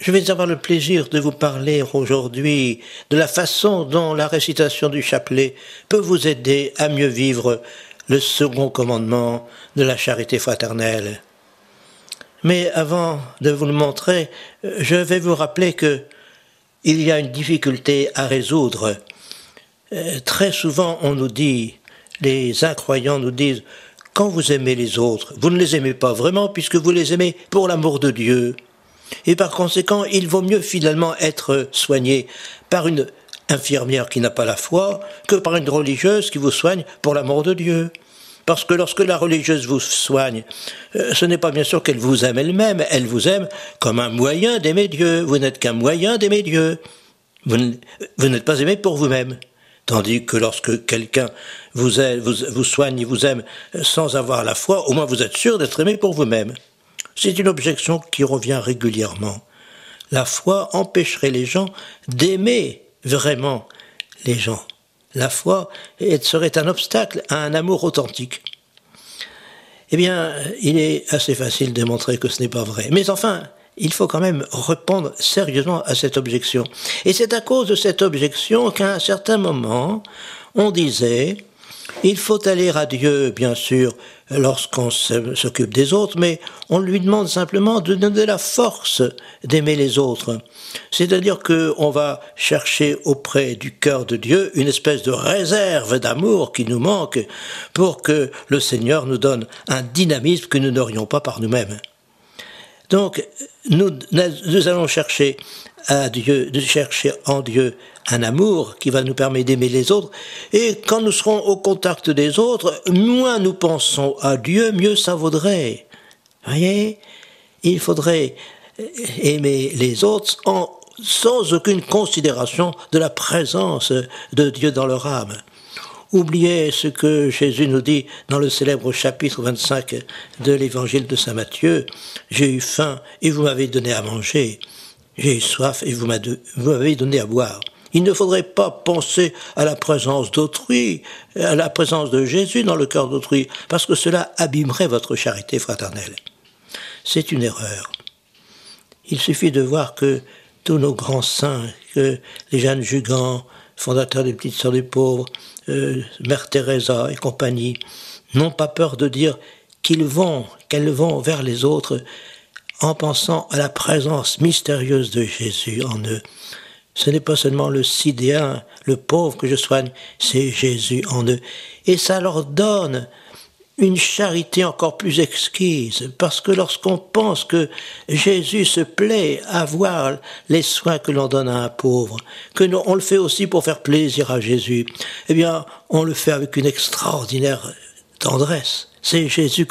Je vais avoir le plaisir de vous parler aujourd'hui de la façon dont la récitation du chapelet peut vous aider à mieux vivre le second commandement de la charité fraternelle. Mais avant de vous le montrer, je vais vous rappeler que il y a une difficulté à résoudre. Très souvent, on nous dit, les incroyants nous disent, quand vous aimez les autres, vous ne les aimez pas vraiment puisque vous les aimez pour l'amour de Dieu. Et par conséquent, il vaut mieux finalement être soigné par une infirmière qui n'a pas la foi que par une religieuse qui vous soigne pour l'amour de Dieu. Parce que lorsque la religieuse vous soigne, ce n'est pas bien sûr qu'elle vous aime elle-même, elle vous aime comme un moyen d'aimer Dieu. Vous n'êtes qu'un moyen d'aimer Dieu. Vous n'êtes pas aimé pour vous-même. Tandis que lorsque quelqu'un vous soigne et vous aime sans avoir la foi, au moins vous êtes sûr d'être aimé pour vous-même. C'est une objection qui revient régulièrement. La foi empêcherait les gens d'aimer vraiment les gens. La foi serait un obstacle à un amour authentique. Eh bien, il est assez facile de montrer que ce n'est pas vrai. Mais enfin, il faut quand même répondre sérieusement à cette objection. Et c'est à cause de cette objection qu'à un certain moment, on disait, il faut aller à Dieu, bien sûr, lorsqu'on s'occupe des autres, mais on lui demande simplement de donner la force d'aimer les autres. C'est-à-dire qu'on va chercher auprès du cœur de Dieu une espèce de réserve d'amour qui nous manque pour que le Seigneur nous donne un dynamisme que nous n'aurions pas par nous-mêmes. Donc, nous allons chercher en Dieu un amour qui va nous permettre d'aimer les autres. Et quand nous serons au contact des autres, moins nous pensons à Dieu, mieux ça vaudrait. Voyez, il faudrait aimer les autres sans aucune considération de la présence de Dieu dans leur âme. Oubliez ce que Jésus nous dit dans le célèbre chapitre 25 de l'évangile de saint Matthieu. « J'ai eu faim et vous m'avez donné à manger. J'ai eu soif et vous m'avez donné à boire. » Il ne faudrait pas penser à la présence d'autrui, à la présence de Jésus dans le cœur d'autrui, parce que cela abîmerait votre charité fraternelle. C'est une erreur. Il suffit de voir que tous nos grands saints, que les Jeanne Jugan, fondateurs des Petites Sœurs des Pauvres, Mère Teresa et compagnie, n'ont pas peur de dire qu'elles vont vers les autres en pensant à la présence mystérieuse de Jésus en eux. Ce n'est pas seulement le sidéen, le pauvre que je soigne, c'est Jésus en eux. Et ça leur donne une charité encore plus exquise, parce que lorsqu'on pense que Jésus se plaît à voir les soins que l'on donne à un pauvre, on le fait aussi pour faire plaisir à Jésus, eh bien, on le fait avec une extraordinaire tendresse. C'est Jésus